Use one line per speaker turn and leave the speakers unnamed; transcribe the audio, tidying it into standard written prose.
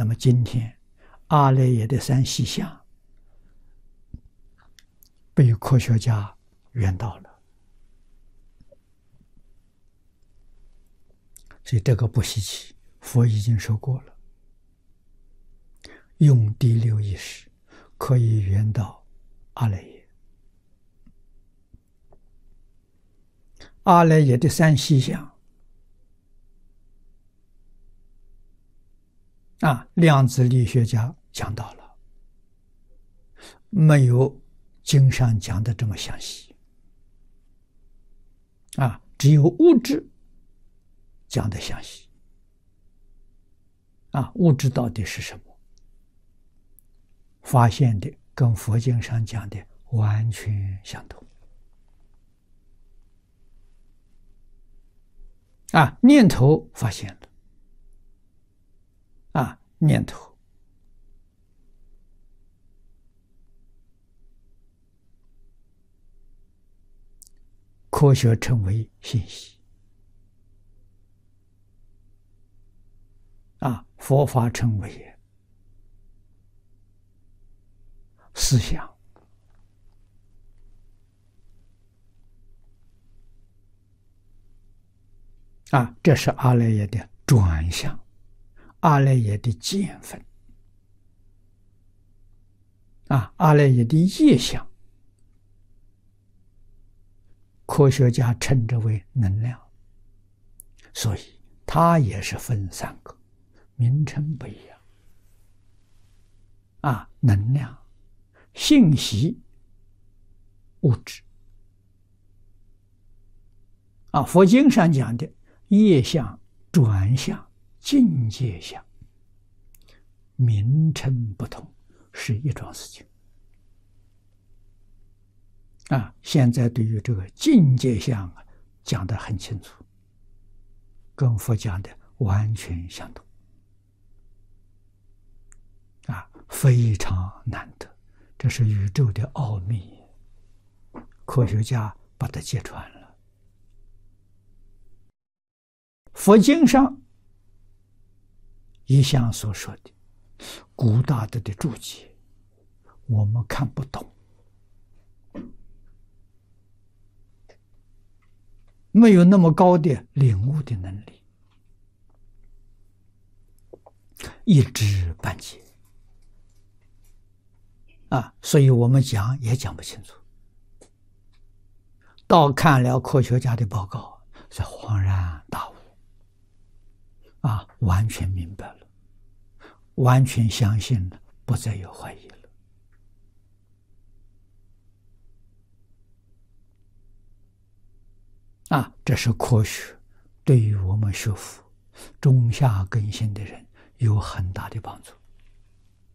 那么今天阿赖耶的三细相被科学家圆到了，所以这个不稀奇，佛已经说过了，用第六意识可以圆到阿赖耶。阿赖耶的三细相量子力学家讲到了，没有经上讲的这么详细只有物质讲的详细物质到底是什么？发现的跟佛经上讲的完全相同念头发现了念头科学称为信息佛法称为思想这是阿赖耶的转向，阿赖耶的见分阿赖耶的业相，科学家称之为能量，所以它也是分三个，名称不一样能量、信息、物质佛经上讲的业相、转向、境界相，名称不同，是一桩事情现在对于这个境界相讲得很清楚，跟佛讲的完全相同非常难得，这是宇宙的奥秘，科学家把它揭穿了。佛经上一向所说的古大德的注解，我们看不懂，没有那么高的领悟的能力，一知半解所以我们讲也讲不清楚，到看了科学家的报告才恍然大悟完全明白了，完全相信了，不再有怀疑了这是科学对于我们学佛中下根性的人有很大的帮助